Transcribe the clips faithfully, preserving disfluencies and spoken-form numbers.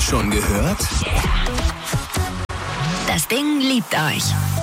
Schon gehört? Das Ding liebt euch.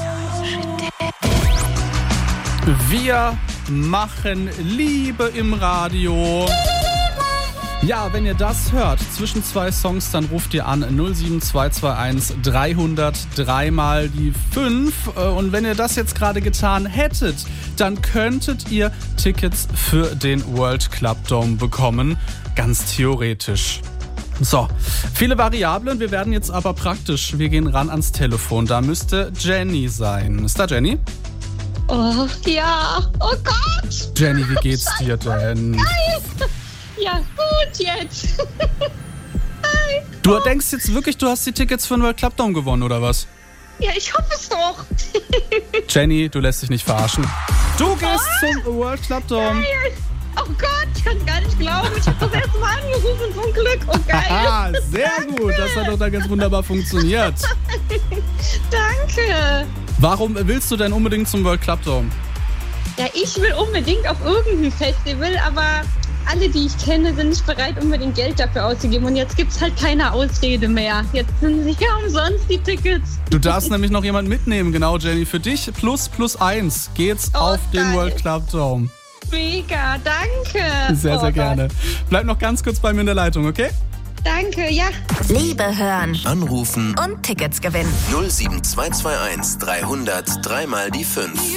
Wir machen Liebe im Radio. Ja, wenn ihr das hört, zwischen zwei Songs, dann ruft ihr an null sieben zwei zwei eins dreihundert dreimal die fünf. Und wenn ihr das jetzt gerade getan hättet, dann könntet ihr Tickets für den World Club Dome bekommen. Ganz theoretisch. So, viele Variablen. Wir werden jetzt aber praktisch. Wir gehen ran ans Telefon. Da müsste Jenny sein. Ist da Jenny? Oh, ja. Oh Gott. Jenny, wie geht's dir denn? Geil. Ja, gut jetzt. Du denkst jetzt wirklich, du hast die Tickets für den World Club Dome gewonnen, oder was? Ja, ich hoffe es doch. Jenny, du lässt dich nicht verarschen. Du gehst oh. zum World Club Dome. Geil. Oh Gott, ich kann gar nicht glauben. Ich habe das erste Mal angerufen, zum Glück. Oh, geil. Aha, sehr gut. Das hat doch dann ganz wunderbar funktioniert. Danke. Warum willst du denn unbedingt zum World Club Dome? Ja, ich will unbedingt auf irgendein Festival, aber alle, die ich kenne, sind nicht bereit, unbedingt Geld dafür auszugeben. Und jetzt gibt's halt keine Ausrede mehr. Jetzt sind sie ja umsonst, die Tickets. Du darfst nämlich noch jemanden mitnehmen, genau, Jenny. Für dich plus plus eins geht's oh, auf geil. den World Club Dome. Mega, danke. Sehr, oh, sehr gerne. Gott. Bleib noch ganz kurz bei mir in der Leitung, okay? Danke, ja. Liebe hören. Anrufen. Und Tickets gewinnen. null sieben zwei zwei eins dreihundert dreimal die fünf.